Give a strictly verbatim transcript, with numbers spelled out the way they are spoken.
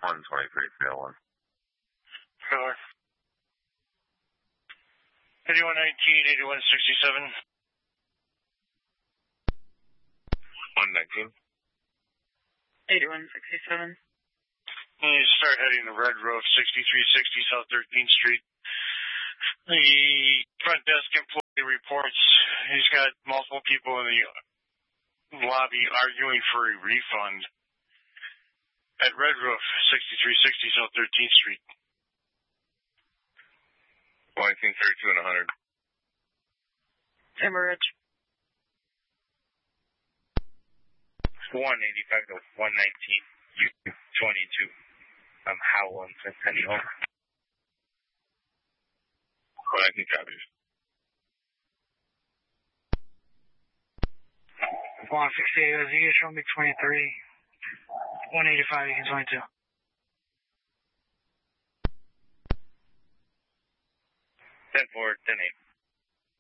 one twenty-three, three oh one. Sure. eighty-one nineteen, eighty-one sixty-seven. one nineteen. eighty-one sixty-seven. And you start heading to Red Roof, sixty-three sixty South thirteenth Street. The front desk employee reports he's got multiple people in the lobby arguing for a refund at Red Roof, sixty-three sixty South thirteenth Street. nineteen thirty-two and one hundred. Timber Ridge. one eighty-five to one nineteen, U twenty-two. I'm Howland, Centennial. Well, I can copy. one sixty-eight, you can show me twenty-three. one eighty-five, you can twenty-two. ten four, ten eight.